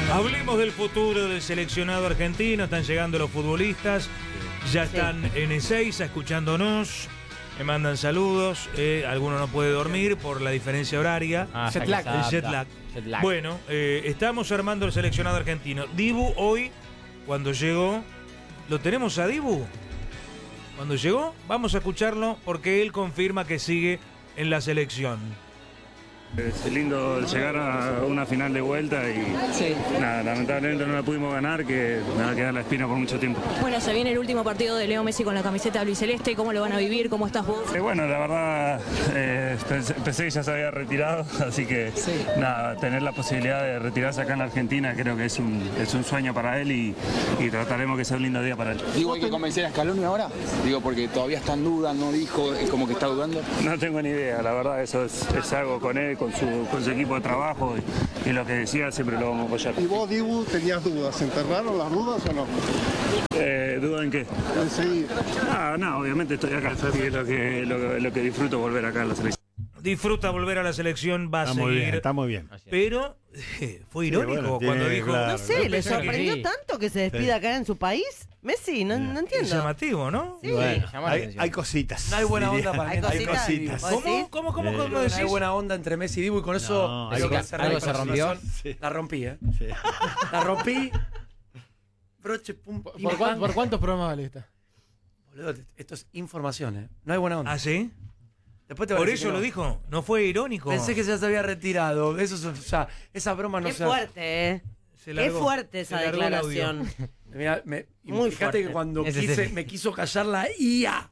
Hablemos del futuro del seleccionado argentino. Están llegando los futbolistas. Ya están en Ezeiza escuchándonos. Me mandan saludos. Alguno no puede dormir por la diferencia horaria. Jet lag. El jet lag. Bueno, estamos armando el seleccionado argentino. Dibu hoy, cuando llegó, ¿lo tenemos a Dibu? Cuando llegó, vamos a escucharlo porque él confirma que sigue en la selección. Es lindo llegar a una final de vuelta y nada, lamentablemente no la pudimos ganar, que me va a quedar la espina por mucho tiempo. Bueno, se viene el último partido de Leo Messi con la camiseta albiceleste. ¿Cómo lo van a vivir? ¿Cómo estás vos? Bueno, la verdad pensé que ya se había retirado, así que nada, tener la posibilidad de retirarse acá en la Argentina creo que es un sueño para él y trataremos que sea un lindo día para él. Digo, ¿hay que convencer a Scaloni ahora? Digo, porque todavía está en duda, no dijo, es como que está dudando. No tengo ni idea, la verdad eso es algo con él, con su equipo de trabajo y lo que decía siempre lo vamos a apoyar. ¿Y vos, Dibu, tenías dudas? ¿Se enterraron las dudas o no? ¿Duda en qué? En seguir. No, obviamente estoy acá y es lo que disfruto volver acá a la selección. Disfruta volver a la selección, va a seguir. Está muy bien. Pero fue irónico cuando dijo. claro. No sé, ¿le sorprendió sí. tanto que se despida acá en su país? Messi, no Es entiendo. llamativo, ¿no? Sí. Bueno, llama la atención. hay cositas. No hay buena diría. onda para Hay mí. cositas. ¿Vos decís? ¿Cómo No decís? hay buena onda entre Messi y Dibu y con eso No, es lo que algo- hace algo reír se con la rompió. situación. Sí. La rompí, Sí. La rompí. Broche, pum, pim, pam. ¿Por cuántos programas vale esta? Boludo, esto es información, No hay buena onda. ¿Ah, sí? Después te voy a Por decir eso que lo no. dijo. No fue irónico. Pensé que ya se había retirado. Eso, o sea, esa broma no Qué se fuerte, ¿eh? Se Qué largó- fuerte se esa largó el audio. declaración. Mirá, Muy fíjate fuerte. que cuando Ese es me quiso callar la IA.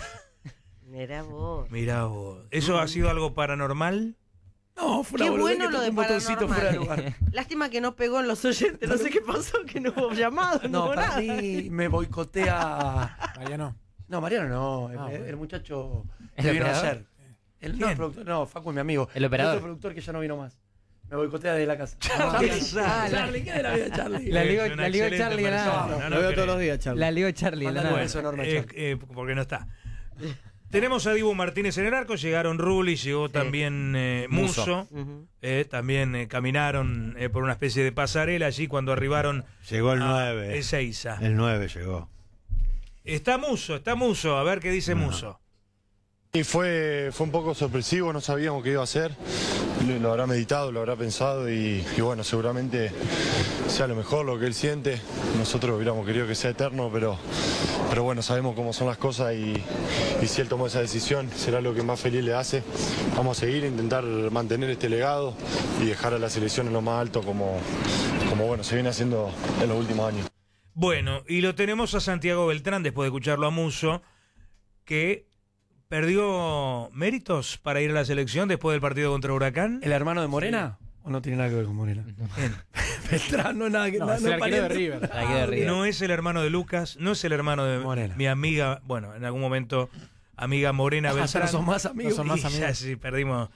Mirá vos. Mirá vos. ¿Eso ha sido algo paranormal? No, fue una Qué boludez bueno que lo tocó de un botoncito fuera de paranormal. lugar. Lástima que no pegó en los oyentes. No sé qué pasó, que no hubo llamado, no No, hubo para nada. mí me boicotea. Mariano. No, Mariano no, bueno. el muchacho ¿El que vino operador? ayer. No, el productor, no, Facu es mi amigo. ¿El operador? Otro productor que ya no vino más. Me boicotea de la casa. Charlie, ¿qué de la vida de Charlie? La ligo Es una Charlie excelente nada. persona, Lo veo creo. todos los días, Charlie. La ligo Charlie. Mandale nada. un beso enorme a Charlie. Porque no está. Tenemos a Dibu Martínez en el arco, llegaron Rulli, llegó también Musso, Ujú. también caminaron por una especie de pasarela allí cuando arribaron Llegó el a 9. Ezeiza. El 9 llegó. Está Musso, a ver qué dice Musso. Y fue un poco sorpresivo, no sabíamos qué iba a hacer, lo habrá meditado, lo habrá pensado y bueno, seguramente sea lo mejor, lo que él siente. Nosotros hubiéramos querido que sea eterno, pero bueno, sabemos cómo son las cosas y si él tomó esa decisión será lo que más feliz le hace. Vamos a seguir, intentar mantener este legado y dejar a la selección en lo más alto como bueno, se viene haciendo en los últimos años. Bueno, y lo tenemos a Santiago Beltrán, después de escucharlo a Musso, que perdió méritos para ir a la selección después del partido contra Huracán. ¿El hermano de Morena? ¿O no tiene nada que ver con Morena? Beltrán, no nada que No, no, es no el es arquero de pariente. River. Ah, El arquero de River. No es el hermano de Lucas, no es el hermano de Morena. mi amiga, bueno, en algún momento, amiga Morena Ya Beltrán. no son más amigos. No son más Y ya amigos. sí, perdimos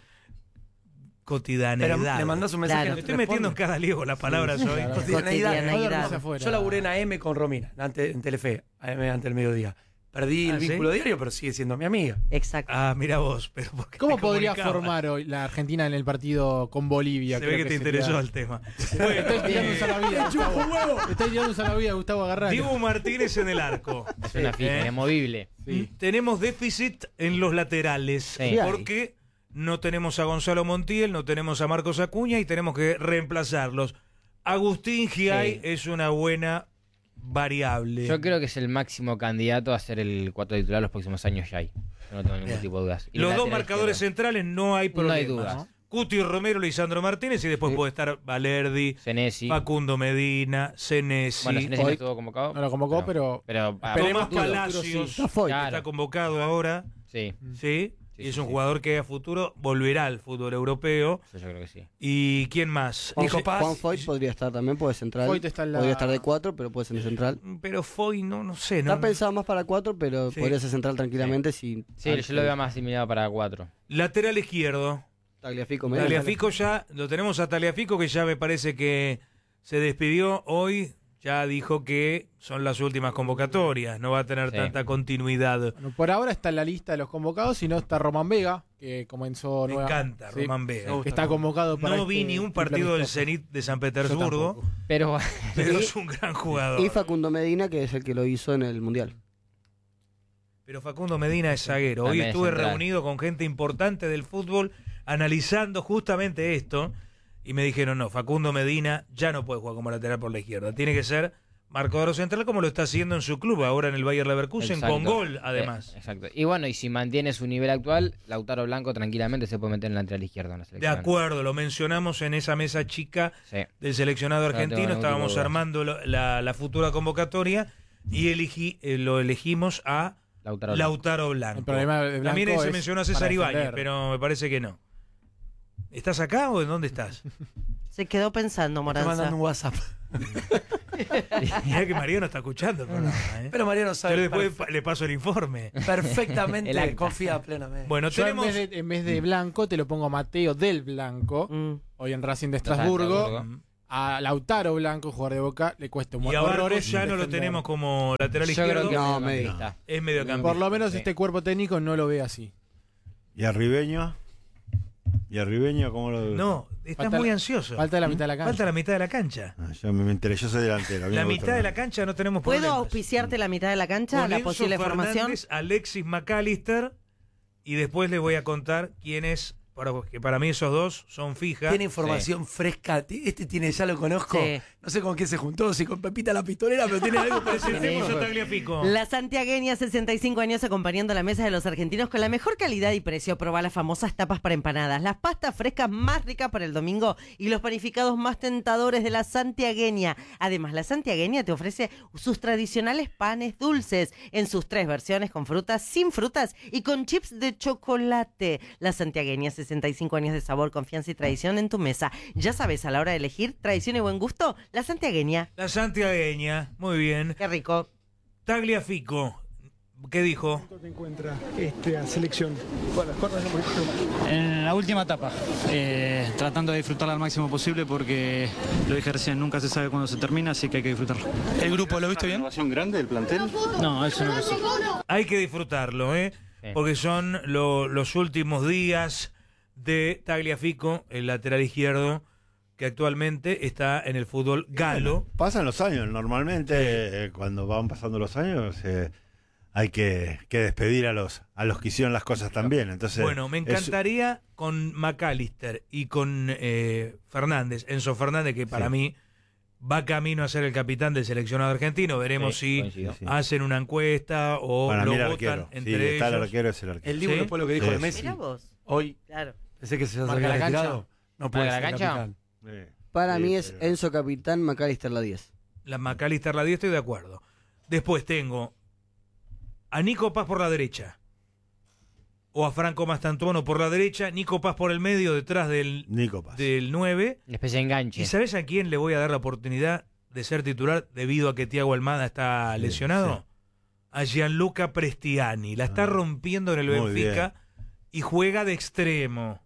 Pero cotidianeidad. le mandás un mensaje. Claro. no Me te estoy metiendo en responde. cada lío con las palabras hoy. claro. Cotidianeidad. Se fuera. Yo laburé en AM con Romina, en Telefe, AM ante el mediodía. Perdí el ¿sí? vínculo diario, pero sigue siendo mi amiga. Exacto. Ah, mira vos, pero porque ¿Cómo te podría comunicaba. formar hoy la Argentina en el partido con Bolivia? Se Creo ve que te sería- interesó el tema. Te estoy tirando un salvavidas, Gustavo. huevo! Te estoy tirando un salvavidas, Gustavo Agarrá. Dibu Martínez en el arco. Es una fija, inamovible. Sí. Tenemos déficit en los laterales Sí. porque no tenemos a Gonzalo Montiel, no tenemos a Marcos Acuña y tenemos que reemplazarlos. Agustín Giay Sí. es una buena variable. Yo creo que es el máximo candidato a ser el 4 titular los próximos años ya hay. Yo no tengo ningún Bien. tipo de dudas. Y Los el dos lateral marcadores izquierdo, centrales no hay No problema. hay dudas. Cuti Romero, Lisandro Martínez y después puede estar Valerdi, Senesi. Facundo Medina, Senesi, Bueno, Senesi no Hoy- estuvo convocado. No lo convocó, pero Tomás dudo, Palacios, sí. Está fuera. Claro. está convocado ahora, Sí, ¿sí? Sí, Y es sí, un sí. jugador que a futuro volverá al fútbol europeo. yo creo que sí. ¿Y quién más? Nico Paz. Juan Foyt podría estar también, puede central. Foyt está en la- Podría estar de 4, pero puede ser de central. Pero Foy, no sé. No, Está pensado más para 4, pero Sí. podría ser central tranquilamente si... Sí, yo lo veo más asimilado para 4. Lateral izquierdo. Tagliafico, Medina. Tagliafico ya, lo tenemos a Tagliafico que ya me parece que se despidió hoy ya dijo que son las últimas convocatorias, no va a tener tanta continuidad. Bueno, por ahora está en la lista de los convocados, si no está Román Vega, que comenzó... Me encanta Román Vega. Que está convocado para No vi ni un partido del Zenit de San Petersburgo, pero es un gran jugador. Y Facundo Medina, que es el que lo hizo en el Mundial. Pero Facundo Medina es zaguero. Hoy También estuve central. reunido con gente importante del fútbol analizando justamente esto y me dijeron, no, Facundo Medina ya no puede jugar como lateral por la izquierda. Tiene que ser marcador central como lo está haciendo en su club, ahora en el Bayer Leverkusen, Exacto. con gol además. Exacto. Y bueno, y si mantiene su nivel actual, Lautaro Blanco tranquilamente se puede meter en el lateral izquierdo en la De selección. acuerdo, lo mencionamos en esa mesa chica Sí. del seleccionado No tengo argentino, ningún estábamos tipo de duda. armando la futura convocatoria y lo elegimos a Lautaro Blanco. El problema de Blanco También se es mencionó a para César Ibáñez, defender. pero me parece que no. ¿Estás acá o en dónde estás? Se quedó pensando, Está Moranza. mandando un WhatsApp. Mirá que Mariano está escuchando el programa, ¿eh? Pero Mariano Yo sabe después le paso el informe. perfectamente, El acta. confía plenamente. Bueno, Yo tenemos... en vez de Blanco te lo pongo a Mateo del Blanco, hoy en Racing de Estrasburgo. A Lautaro Blanco, jugador de Boca, le cuesta un Y buen a Barco errores ya no lo defender. tenemos como lateral Yo izquierdo. creo que No, mediocampista. Es mediocampista. Por lo menos Sí. este cuerpo técnico no lo ve así. ¿Y a Ribeño? ¿Y a Ribeño cómo lo...? No, estás Falta muy la- ansioso. Falta la mitad de la cancha. Falta la mitad de la cancha. Ah, yo me enteré, yo soy delantero. a mí La me gusta mitad de la más. cancha no tenemos ¿Puedo problemas. auspiciarte la mitad de la cancha? Con La Enzo posible Fernández, formación. Alexis McAllister, y después les voy a contar quién es, que para mí esos dos son fijas. Tiene información fresca. Este tiene, ya lo conozco. Sí. No sé con qué se juntó, si con Pepita la Pistolera, pero tiene algo para Presentemos a Tagliafico. La santiagueña, 65 años acompañando la mesa de los argentinos con la mejor calidad y precio. Probá las famosas tapas para empanadas, las pastas frescas más ricas para el domingo y los panificados más tentadores de la santiagueña. Además, la santiagueña te ofrece sus tradicionales panes dulces en sus 3 versiones, con frutas, sin frutas y con chips de chocolate. La santiagueña, 65 años de sabor, confianza y tradición en tu mesa. Ya sabes, a la hora de elegir tradición y buen gusto, la santiagueña. La santiagueña, muy bien. Qué rico. Tagliafico, ¿qué dijo? ¿Cómo te encuentra esta selección? Bueno, En la última etapa, tratando de disfrutarla al máximo posible porque lo dije recién, nunca se sabe cuándo se termina, así que hay que disfrutarlo. ¿El grupo lo viste bien? ¿Renovación grande del plantel? No, eso no lo sé. Hay que disfrutarlo, ¿eh? Porque son los últimos días de Tagliafico, el lateral izquierdo, que actualmente está en el fútbol galo. Pasan los años, normalmente cuando van pasando los años hay que despedir a los que hicieron las cosas también. Entonces, Bueno, me encantaría con McAllister y con Fernández, Enzo Fernández, que para mí va camino a ser el capitán del seleccionado argentino. Veremos si coincido. hacen una encuesta o Para lo mí el votan arquero. entre Sí, está el ellos. arquero, es el arquero. El Dibu ¿Sí? después lo que dijo Sí, de sí. Messi. Mirá vos. Hoy, Claro. pensé que se Marca había la cancha. retirado. No puede ¿Marca la ser cancha? capitán. Para Sí, mí es pero- Enzo capitán, McAllister la 10. La McAllister la 10, estoy de acuerdo. Después tengo a Nico Paz por la derecha. O a Franco Mastantuono por la derecha, Nico Paz por el medio, detrás del Nico Paz. 9. Una especie de enganche. ¿Y sabes a quién le voy a dar la oportunidad de ser titular debido a que Thiago Almada está lesionado? A Gianluca Prestiani. La está rompiendo en el Muy Benfica y juega de extremo.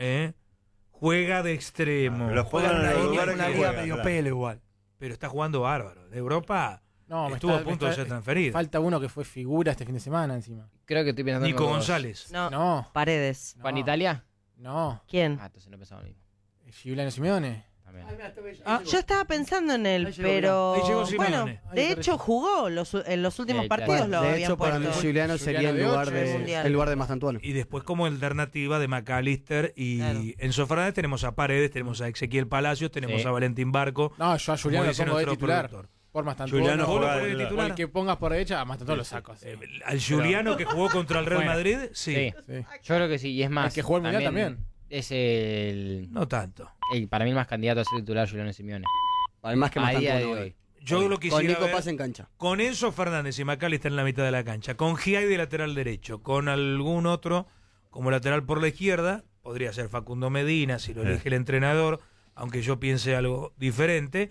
Juega de extremo. Pero Juega en juegan en el una lugar línea, una que liga juegan, medio claro. pelo igual. Pero está jugando bárbaro. De Europa No, me estuvo está- a punto me de está- ser transferido. Falta uno que fue figura este fin de semana encima. Creo que estoy pensando Nico en los- González. No, No. Paredes. ¿Juan Italia? No. ¿Quién? Ah, entonces no pensaba lo mismo. Giuliano Simeone. También. Yo estaba pensando en él, Ahí llegó, pero ahí llegó Simeone. bueno, Ahí de apareció. hecho jugó en los últimos Sí, partidos claro. lo De habían hecho, para mí puesto. Giuliano sería el de lugar, ocho, Mundial. el lugar de Mastantuono. Y después como alternativa de McAllister y Claro. Enzo Fernández tenemos a Paredes, tenemos a Ezequiel Palacios, tenemos Sí. a Valentín Barco. No, yo a Juliano como lo dice pongo de nuestro titular. productor. Por Mastantuono. Juliano ¿Vos lo juega ponés de de O titular? el que pongas por derecha, a Mastantuono lo saco. Sí. Al Giuliano que jugó contra el Real Bueno. Madrid, sí. Sí. Sí. Yo creo que sí, y es más. El que jugó el Mundial también. Es el, No tanto. para mí el más candidato a ser titular, Juliano Simeone. Además que A día de Mastantuono. hoy. Yo lo Con quisiera Nico ver Paz en cancha. con Enzo Fernández y McAllister en la mitad de la cancha, con Giai de lateral derecho, con algún otro como lateral por la izquierda, podría ser Facundo Medina si lo elige el entrenador, aunque yo piense algo diferente.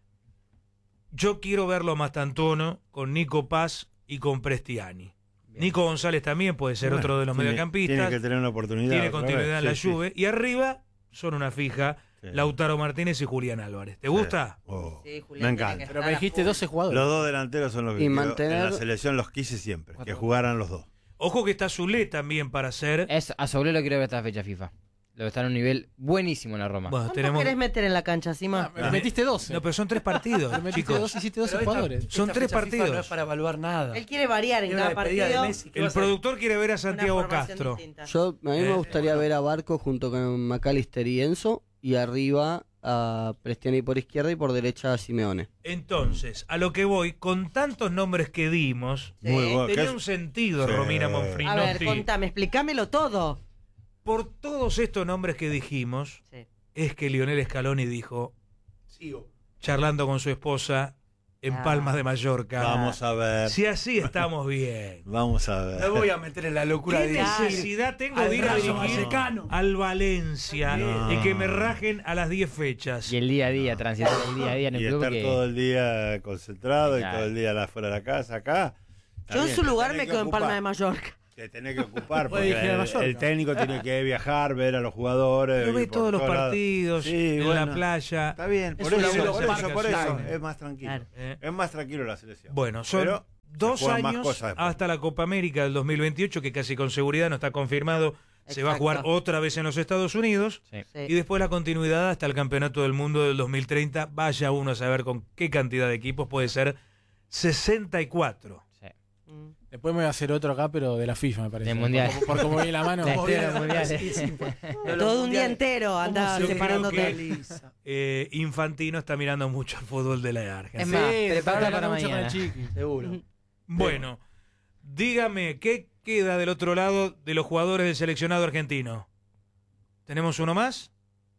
Yo quiero verlo a Mastantuono con Nico Paz y con Prestiani. Nico González también puede ser Bueno, otro de los tiene mediocampistas. que tener una oportunidad. Tiene otra continuidad vez. en la Sí, sí. Juve. Y arriba son una fija Lautaro Martínez y Julián Álvarez. ¿Te gusta? Sí, Me encanta. Pero me dijiste 12 jugadores. Los dos delanteros son los que Y yo mantener- en la selección los quise siempre, que jugaran los dos. Ojo que está Zule también para hacer. A Soule lo quiero ver esta fecha FIFA. Lo está en un nivel buenísimo en la Roma. Bueno, ¿Cuántos querés meter en la cancha, Sima? Me metiste 12. No, pero son 3 partidos, Me metiste chicos. 12, hiciste 12 Pero jugadores. Son esta 3 fecha FIFA partidos. no es para evaluar nada. Él quiere variar en Era cada la despedida partido. de Messi, ¿qué El vas a- productor quiere ver a Santiago Una formación Castro. distinta. A mí me gustaría ver a Barco junto con McAllister y Enzo, y arriba a Prestiani por izquierda y por derecha a Simeone. Entonces, a lo que voy, con tantos nombres que dimos, Muy bueno. tenía ¿Qué es? un sentido, Sí. Romina A ver, Monfrinotti. contame, explícamelo todo. Por todos estos nombres que dijimos, Sí. es que Lionel Scaloni dijo, Sigo. charlando con su esposa en Palmas de Mallorca, Vamos a ver. si así estamos bien. Vamos a ver. Me voy a meter en la locura ¿Qué de decir necesidad tengo al de ir a Rayo dirigir Vallecano. al Valencia No. y que me rajen a las 10 fechas? Y el día a día, transitar el día a día en el Y club. estar Que... todo el día concentrado Claro. y todo el día fuera de la casa, acá. Está Yo en bien, su te lugar tenés me que quedo en Palma ocupar. de Mallorca. Te tenés que ocupar Puede porque dirigir a Mallorca. el técnico tiene que viajar, ver a los jugadores. Pero ve ir por todos los lados. partidos Sí, en bueno, la playa. Está bien, Es por un eso, laburo por eso, aparte, por eso. claro. Es más tranquilo. Claro. Es más tranquilo la selección. Bueno, son Pero 2 se juegan más años cosas después. hasta la Copa América del 2028, que casi con seguridad no está confirmado. Se va a jugar Exacto. otra vez en los Estados Unidos. Sí. Sí. Y después la continuidad hasta el Campeonato del Mundo del 2030. Vaya uno a saber con qué cantidad de equipos, puede ser 64. Sí. Mm. Después me voy a hacer otro acá, pero de la FIFA, me parece. Del Mundial. Por cómo viene la mano. La historia del Mundial. Todo un día entero anda Yo creo separándote. que Infantino está mirando mucho el fútbol de la Es Argentina. más, Sí, prepáralo está para hablando mucho con el mañana. Chiqui. Seguro. Bueno, dígame, ¿qué queda del otro lado de los jugadores del seleccionado argentino? ¿Tenemos uno más?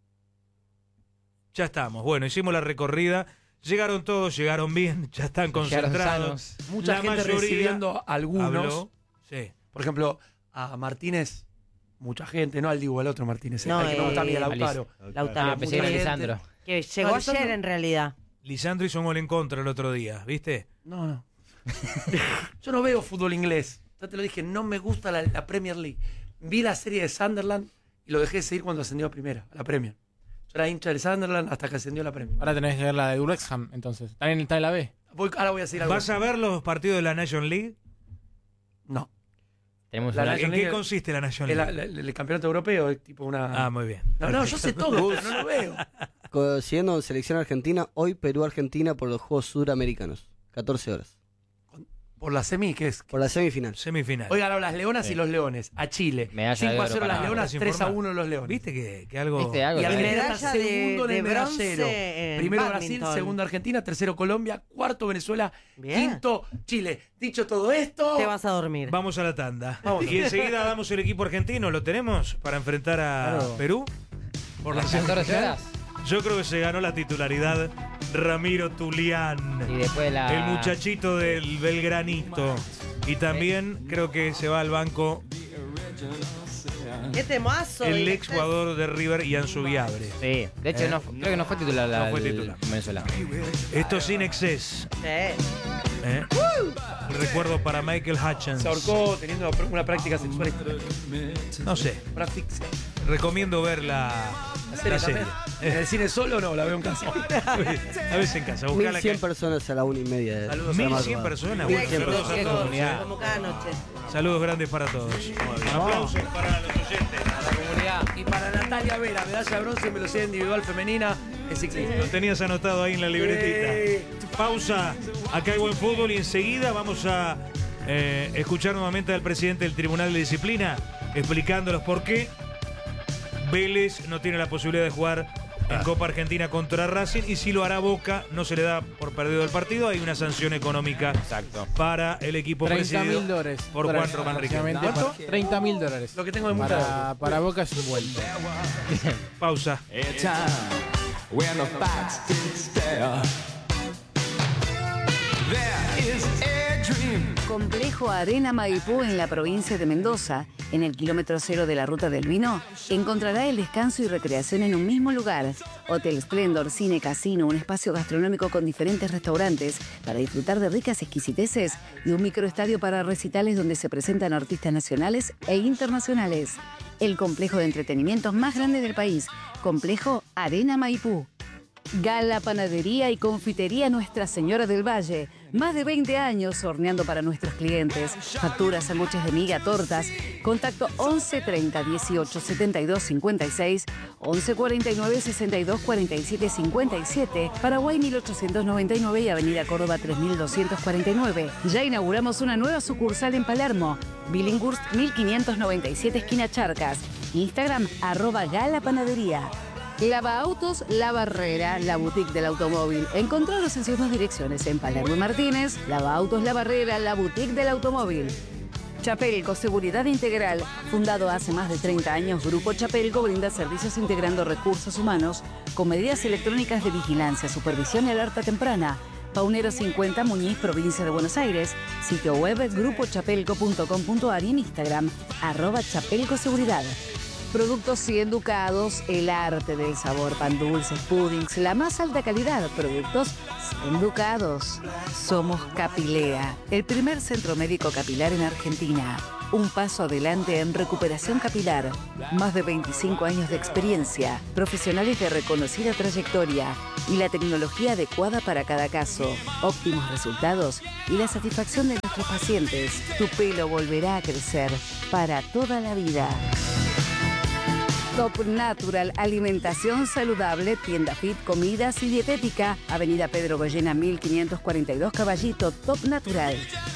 Ya estamos. Bueno, hicimos la recorrida. Llegaron todos, llegaron bien, ya están concentrados. Mucha La gente mayoría recibiendo a algunos. habló. Sí. Por ejemplo, a Martínez, mucha gente, no al Dibu, al otro Martínez. No, al que me gusta a mí, a Lautaro. Lautaro. Pensé que era Mucha Lisandro. Que llegó ayer en realidad. Lisandro hizo un gol en contra el otro día, ¿viste? No. Yo no veo fútbol inglés. Ya te lo dije, no me gusta la Premier League. Vi la serie de Sunderland y lo dejé de seguir cuando ascendió a primera, a la Premier. Yo era hincha del Sunderland hasta que ascendió a la Premier. Ahora tenés que ver la de Wrexham, entonces. También está en la B. Ahora voy a seguir algo. ¿Vas a ver los partidos de la Nation League? No. Tenemos La una- Nation ¿En qué League- consiste la Nation El, League? el campeonato europeo es tipo una. Ah, muy bien. No, yo sé todo, pero no lo veo. Siguiendo selección argentina, hoy Perú-Argentina por los Juegos Suramericanos. 14 horas. Por la semi, ¿qué es? Por la semifinal. Semifinal. Hoy ganaron las Leonas y los Leones a Chile. Medalla de 5-0 oro para- las Leonas, ¿Estás informado? 3-1 los Leones. ¿Viste que algo... ¿Viste algo? Y Y Argentina medalla está de- segundo en de el bronce medallero. en Primero Brasil, bádminton. segundo Argentina, tercero Colombia, cuarto Venezuela, Bien. quinto Chile. Dicho todo esto, Te vas a dormir. Vamos a la tanda. Vamos. Y enseguida damos el equipo argentino. ¿Lo tenemos para enfrentar a Claro. Perú? Por la 14 semifinal. horas. Yo creo que se ganó la titularidad Ramiro Tulián, Y después la. el muchachito del Belgranito. Y también creo que se va al banco ¡Qué temazo! el ¿viste? ex jugador de River, Ian Subiabre. Sí, de hecho, creo que no fue titular No fue titular. Venezuela. Esto sin exceso. Sí. ¿eh? El recuerdo para Michael Hutchins. se ahorcó teniendo una práctica sexual. No sé. Una asfixia. Recomiendo ver la ¿La serie también? ¿En el cine solo o no? La veo en casa. A veces en casa. Buscala 1100 personas a la 1:30 de Saludos la 1100 madrugada. personas. Qué Bueno, saludos a qué todos. comunidad. Como cada noche. Saludos grandes para todos. Un aplauso para los oyentes. Y para Natalia Vera, medalla de bronce en velocidad individual femenina en ciclismo. Lo tenías anotado ahí en la libretita. Pausa. Acá hay buen fútbol y enseguida vamos a escuchar nuevamente al presidente del Tribunal de Disciplina explicándolos por qué Vélez no tiene la posibilidad de jugar en Copa Argentina contra Racing y si lo hará Boca no se le da por perdido el partido. Hay una sanción económica Exacto. para el equipo presidido $30.000 por Juan Román Riquelme. ¿Cuánto? $30.000. Lo que tengo de multa. Para Boca es un vuelto. Pausa. Complejo Arena Maipú en la provincia de Mendoza, en el kilómetro 0 de la Ruta del Vino, encontrará el descanso y recreación en un mismo lugar. Hotel Splendor, cine, casino, un espacio gastronómico con diferentes restaurantes para disfrutar de ricas exquisiteces y un microestadio para recitales donde se presentan artistas nacionales e internacionales. el complejo de entretenimientos más grande del país, Complejo Arena Maipú. Gala Panadería y Confitería Nuestra Señora del Valle. Más de 20 años horneando para nuestros clientes. Facturas, sándwiches de miga, tortas. Contacto 11 30 18 72 56, 11 49 62 47 57, Paraguay 1899 y Avenida Córdoba 3249. Ya inauguramos una nueva sucursal en Palermo. Billinghurst 1597, esquina Charcas. Instagram @galapanadería. Lava Autos La Barrera, la boutique del automóvil. Encontraros en sus dos direcciones, en Palermo y Martínez. Lava Autos La Barrera, la boutique del automóvil. Chapelco, seguridad integral. Fundado hace más de 30 años, Grupo Chapelco brinda servicios integrando recursos humanos con medidas electrónicas de vigilancia, supervisión y alerta temprana. Paunero 50, Muñiz, provincia de Buenos Aires. Sitio web grupochapelco.com.ar y en Instagram @chapelcoseguridad. Productos 100 Ducados, el arte del sabor, pan dulces, puddings, la más alta calidad. Productos 100 Ducados. Somos Capilea, el primer centro médico capilar en Argentina. Un paso adelante en recuperación capilar. Más de 25 años de experiencia, profesionales de reconocida trayectoria y la tecnología adecuada para cada caso. Óptimos resultados y la satisfacción de nuestros pacientes. Tu pelo volverá a crecer para toda la vida. Top Natural, alimentación saludable, tienda fit, comidas y dietética. Avenida Pedro Goyena 1542, Caballito. Top Natural.